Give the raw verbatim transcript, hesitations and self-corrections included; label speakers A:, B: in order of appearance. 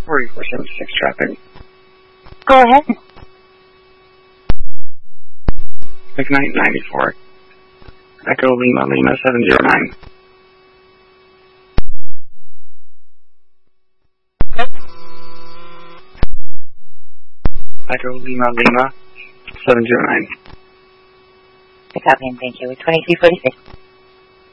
A: forty-four seventy-six traffic.
B: Go ahead.
A: McKnight ninety-four. Echo Lima Lima seven zero nine. Echo Lima Lima seven zero nine.
B: Copy and thank you. twenty-three forty-six.